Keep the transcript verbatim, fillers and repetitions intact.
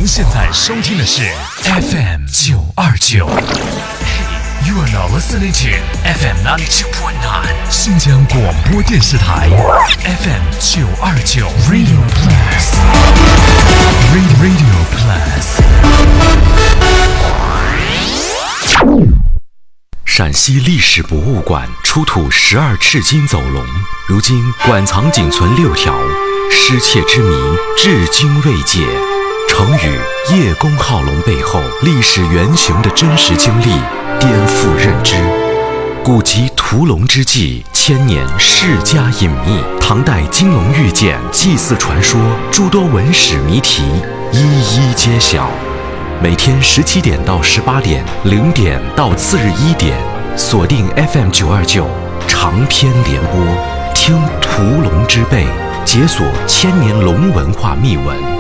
您现在收听的是 F M 九二九。You are now listening to F M ninety-two point nine 新疆广播电视台 F M 九二九 Radio Plus Radio Plus。陕西历史博物馆出土十二赤金走龙，如今馆藏仅存六条，失窃之谜至今未解。成语“叶公好龙”背后历史原型的真实经历颠覆认知。古籍屠龙之际，千年世家隐秘，唐代金龙玉简、祭祀传说，诸多文史谜题一一揭晓。每天十七点到十八点，零点到次日一点，锁定 F M 九二九长篇联播，听屠龙之辈，解锁千年龙文化秘闻。